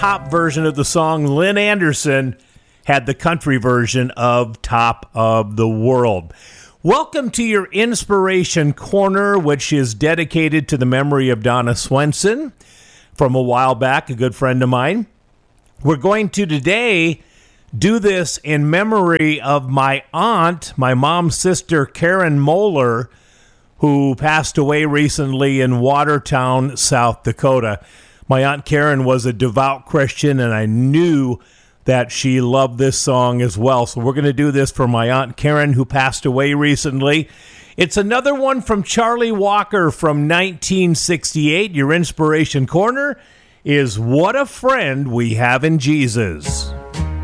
pop version of the song. Lynn Anderson had the country version of Top of the World. Welcome to your Inspiration Corner, which is dedicated to the memory of Donna Swenson from a while back, a good friend of mine. We're going to today do this in memory of my aunt, my mom's sister, Karen Moeller, who passed away recently in Watertown, South Dakota. My Aunt Karen was a devout Christian, and I knew that she loved this song as well. So we're going to do this for my Aunt Karen, who passed away recently. It's another one from Charlie Walker from 1968. Your Inspiration Corner is What a Friend We Have in Jesus.